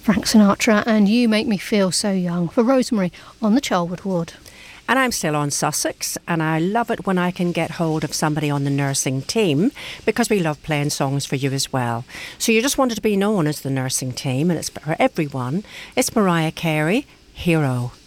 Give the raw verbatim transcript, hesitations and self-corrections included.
Frank Sinatra and You Make Me Feel So Young for Rosemary on the Charlwood Ward. And I'm still on Sussex, and I love it when I can get hold of somebody on the nursing team, because we love playing songs for you as well. So you just wanted to be known as the nursing team, and it's for everyone. It's Mariah Carey, Hero.